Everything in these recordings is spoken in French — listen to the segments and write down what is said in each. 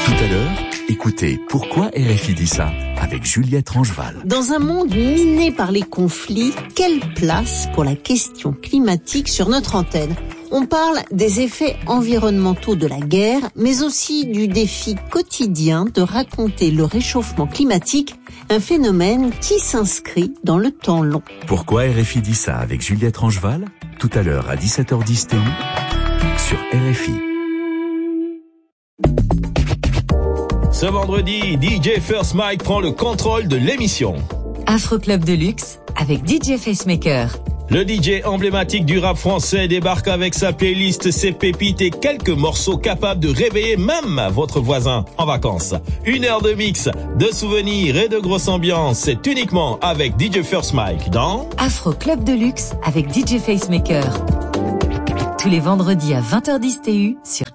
Tout à l'heure, écoutez Pourquoi RFI dit ça avec Juliette Rangeval. Dans un monde miné par les conflits, quelle place pour la question climatique sur notre antenne ? On parle des effets environnementaux de la guerre, mais aussi du défi quotidien de raconter le réchauffement climatique, un phénomène qui s'inscrit dans le temps long. Pourquoi RFI dit ça avec Juliette Rangeval ? Tout à l'heure à 17h10 TU sur RFI. Ce vendredi, DJ First Mike prend le contrôle de l'émission. Afro Club de luxe avec DJ Facemaker. Le DJ emblématique du rap français débarque avec sa playlist, ses pépites et quelques morceaux capables de réveiller même votre voisin en vacances. 1 heure de mix, de souvenirs et de grosse ambiance. C'est uniquement avec DJ First Mike dans Afro Club de luxe avec DJ Facemaker. Tous les vendredis à 20h10 TU sur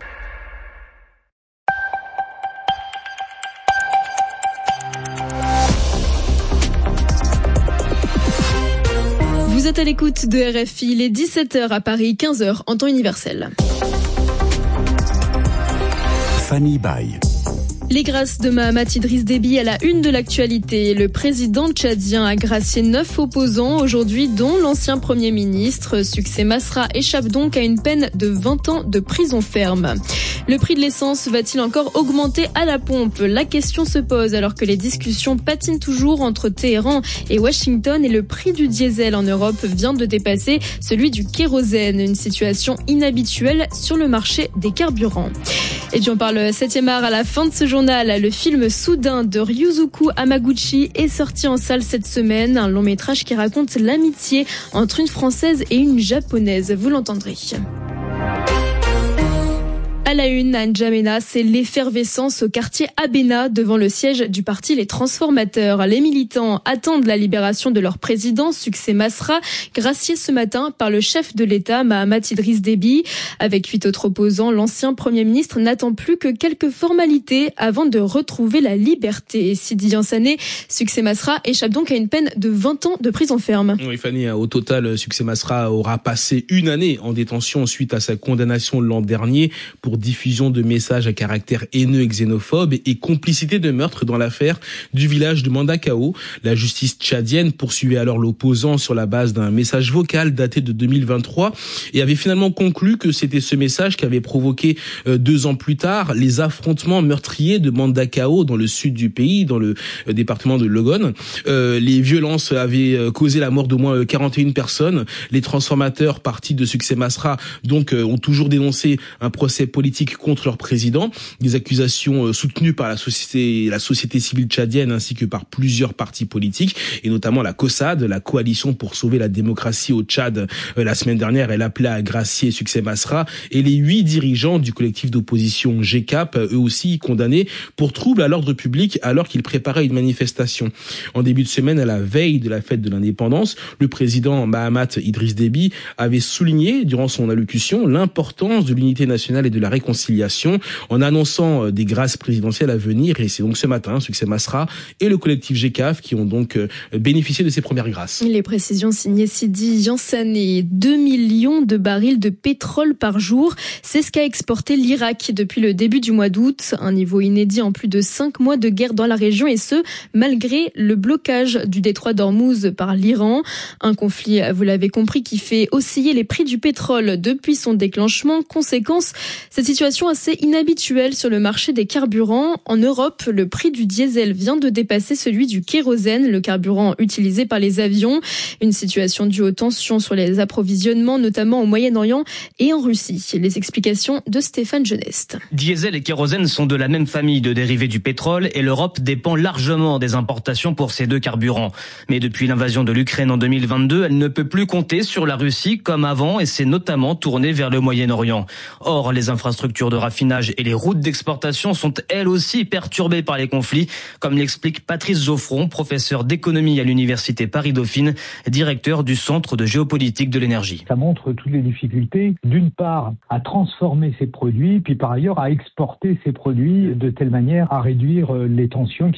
Vous êtes à l'écoute de RFI, il est 17h à Paris, 15h en temps universel. Fanny Baye. Les grâces de Mahamat Idriss Déby à la une de l'actualité. Le président tchadien a gracié 9 opposants aujourd'hui, dont l'ancien Premier ministre. Succès Masra échappe donc à une peine de 20 ans de prison ferme. Le prix de l'essence va-t-il encore augmenter à la pompe ? La question se pose alors que les discussions patinent toujours entre Téhéran et Washington et le prix du diesel en Europe vient de dépasser celui du kérosène. Une situation inhabituelle sur le marché des carburants. Et puis on parle 7e art à la fin de ce journal. Le film Soudain de Ryuzuku Hamaguchi est sorti en salle cette semaine. Un long métrage qui raconte l'amitié entre une Française et une Japonaise. Vous l'entendrez. À la une, à N'Djamena, c'est l'effervescence au quartier Abena devant le siège du parti Les Transformateurs. Les militants attendent la libération de leur président, Succès Masra, gracié ce matin par le chef de l'État, Mahamat Idriss Déby. Avec 8 autres opposants, l'ancien Premier ministre n'attend plus que quelques formalités avant de retrouver la liberté. Et Sidi Yansané, Succès Masra échappe donc à une peine de 20 ans de prison ferme. Oui, Fanny, au total, Succès Masra aura passé 1 année en détention suite à sa condamnation l'an dernier pour diffusion de messages à caractère haineux et xénophobe et complicité de meurtre dans l'affaire du village de Mandakao. La justice tchadienne poursuivait alors l'opposant sur la base d'un message vocal daté de 2023 et avait finalement conclu que c'était ce message qui avait provoqué 2 ans plus tard les affrontements meurtriers de Mandakao dans le sud du pays, dans le département de Logon. Les violences avaient causé la mort d'au moins 41 personnes. Les transformateurs, partis de Succès Masra, donc ont toujours dénoncé un procès politique contre leur président, des accusations soutenues par la société civile tchadienne ainsi que par plusieurs partis politiques et notamment la COSAD, la coalition pour sauver la démocratie au Tchad. La semaine dernière, elle appelait à gracier Succès Masra et les 8 dirigeants du collectif d'opposition GCAP, eux aussi condamnés pour trouble à l'ordre public alors qu'ils préparaient une manifestation. En début de semaine, à la veille de la fête de l'indépendance, le président Mahamat Idriss Déby avait souligné durant son allocution l'importance de l'unité nationale et de la réconciliation en annonçant des grâces présidentielles à venir. Et c'est donc ce matin, Succès Masra et le collectif GCAF qui ont donc bénéficié de ces premières grâces. Les précisions signées Sidi Yansané. 2 millions de barils de pétrole par jour. C'est ce qu'a exporté l'Irak depuis le début du mois d'août. Un niveau inédit en plus de 5 mois de guerre dans la région et ce, malgré le blocage du détroit d'Ormuz par l'Iran. Un conflit, vous l'avez compris, qui fait osciller les prix du pétrole depuis son déclenchement. Conséquence, cette situation assez inhabituelle sur le marché des carburants. En Europe, le prix du diesel vient de dépasser celui du kérosène, le carburant utilisé par les avions. Une situation due aux tensions sur les approvisionnements, notamment au Moyen-Orient et en Russie. Les explications de Stéphane Genest. Diesel et kérosène sont de la même famille de dérivés du pétrole et l'Europe dépend largement des importations pour ces 2 carburants. Mais depuis l'invasion de l'Ukraine en 2022, elle ne peut plus compter sur la Russie comme avant et s'est notamment tournée vers le Moyen-Orient. Or, les infrastructures de raffinage et les routes d'exportation sont elles aussi perturbées par les conflits, comme l'explique Patrice Geoffron, professeur d'économie à l'université Paris-Dauphine, directeur du Centre de géopolitique de l'énergie. Ça montre toutes les difficultés, d'une part, à transformer ces produits, puis par ailleurs à exporter ces produits de telle manière à réduire les tensions